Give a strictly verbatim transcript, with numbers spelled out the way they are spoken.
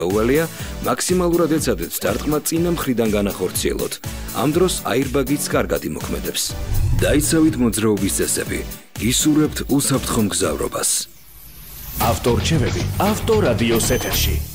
უველია მაქსიმალურად ეცადეთ დარტყმა წინა მხრიდან განახორციელოთ. ამ დროს აირბაგიც კარგად იმოქმედებს. დაიცავით მოძრაობის წესები. გისურვებთ უსაფრთხო მგზავრობას. ავტორჩევები ავტორადიოს ეთერში.